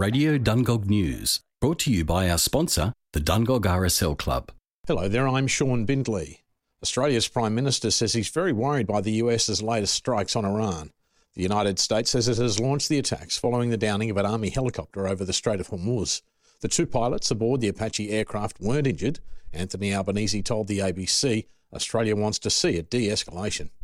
Radio Dungog News, brought to you by our sponsor, the Dungog RSL Club. Hello there, I'm Sean Bindley. Australia's Prime Minister says he's very worried by the US's latest strikes on Iran. The United States says it has launched the attacks following the downing of an Army helicopter over the Strait of Hormuz. The two pilots aboard the Apache aircraft weren't injured. Anthony Albanese told the ABC Australia wants to see a de-escalation.